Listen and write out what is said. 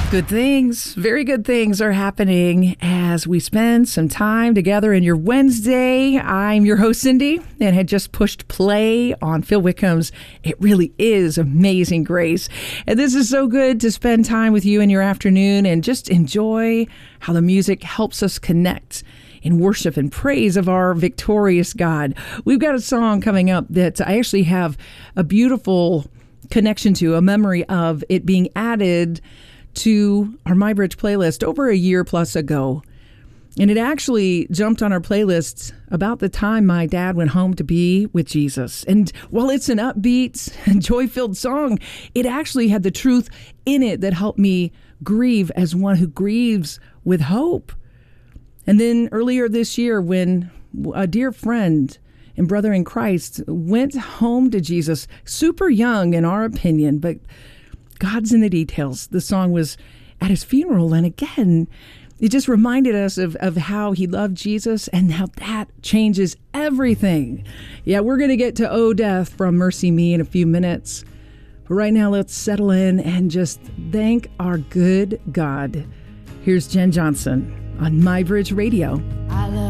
Good things, very good things are happening as we spend some time together in your Wednesday. I'm your host, Cindy, and had just pushed play on Phil Wickham's It Really Is Amazing Grace. And this is so good to spend time with you in your afternoon and just enjoy how the music helps us connect in worship and praise of our victorious God. We've got a song coming up that I actually have a beautiful connection to, a memory of it being added to our MyBridge playlist over a year plus ago. And it actually jumped on our playlist about the time my dad went home to be with Jesus. And while it's an upbeat and joy-filled song, it actually had the truth in it that helped me grieve as one who grieves with hope. And then earlier this year, when a dear friend and brother in Christ went home to Jesus, super young in our opinion, but God's in the details. The song was at his funeral, and again, it just reminded us of how he loved Jesus and how that changes everything. Yeah, we're going to get to Oh Death from Mercy Me in a few minutes. But right now, let's settle in and just thank our good God. Here's Jen Johnson on MyBridge Radio. I love